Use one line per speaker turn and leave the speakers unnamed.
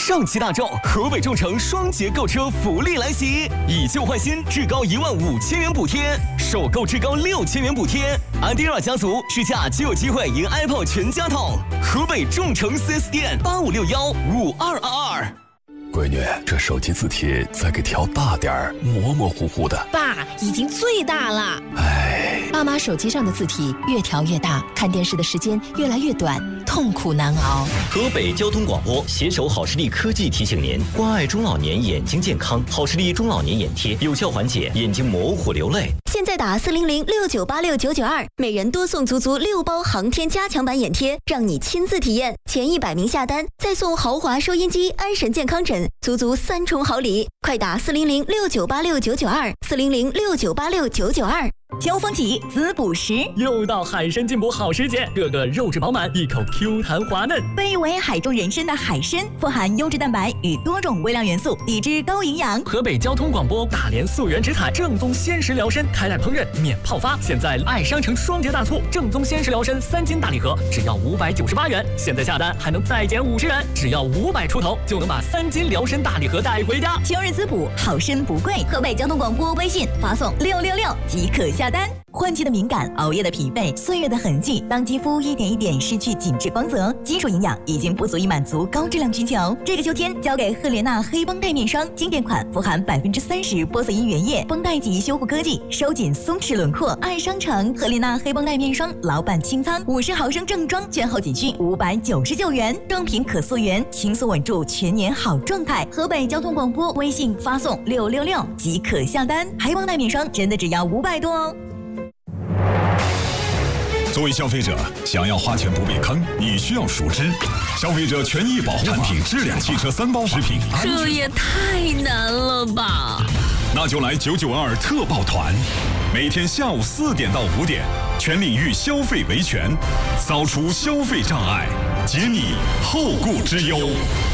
上汽大众河北众诚双节购车福利来袭，以旧换新，至高15000元补贴，首购至高6000元补贴。安迪尔家族试驾就有机会赢 Apple 全家桶。河北众诚 4S 店85615222。
闺女，这手机字体再给调大点儿，模模糊糊的。
爸，已经最大了。
哎，
爸妈手机上的字体越调越大，看电视的时间越来越短，痛苦难熬。
河北交通广播携手好视力科技提醒您：关爱中老年眼睛健康，好视力中老年眼贴有效缓解眼睛模糊流泪。
现在打40069869992，每人多送足6包航天加强版眼贴，让你亲自体验。前100名下单，再送豪华收音机、安神健康枕，足3重好礼。快打400698699240069869992。
秋风起，滋补时，
又到海参进补好时节，个个肉质饱满，一口 Q 弹滑嫩。
被誉为海中人参的海参，富含优质蛋白与多种微量元素，抵制高营养。
河北交通广播大连溯源直采正宗鲜食疗参，开袋烹饪免泡发。现在爱商城双节大促，正宗鲜食疗参3斤大礼盒只要598元，现在下单还能再减50元，只要500出头就能把3斤疗参大礼盒带回家。
秋日滋补，好参不贵。河北交通广播微信发送666即可下单。换季的敏感，熬夜的疲惫，岁月的痕迹，当肌肤一点一点失去紧致光泽，基础营养已经不足以满足高质量需求。这个秋天，交给赫莲娜黑绷带面霜，经典款，富含30%玻色因原液，绷带级修护科技，收紧松弛轮廓。爱商城赫莲娜黑绷带面霜，老板清仓，50毫升正装，券后仅需599元，正品可溯源，轻松稳住全年好状态。河北交通广播微信发送666即可下单，黑绷带面霜真的只要500多哦。
作为消费者，想要花钱不被坑，你需要熟知消费者权益保护法、产品质量、汽车3包食品安全。
这也太难了吧！
那就来992特报团，每天下午4点到5点，全领域消费维权，扫除消费障碍，解你后顾之忧。